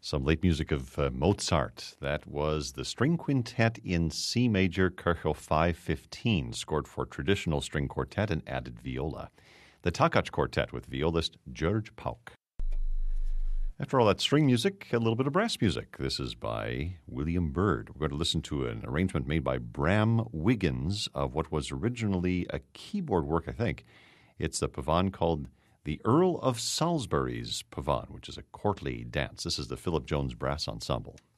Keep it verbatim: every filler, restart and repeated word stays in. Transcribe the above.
Some late music of uh, Mozart. That was the String Quintet in C major, Kerchel five fifteen, scored for traditional string quartet and added viola. The Takach Quartet with violist George Pauk. After all that string music, a little bit of brass music. This is by William Byrd. We're going to listen to an arrangement made by Bram Wiggins of what was originally a keyboard work, I think. It's the pavane called The Earl of Salisbury's Pavane, which is a courtly dance. This is the Philip Jones Brass Ensemble.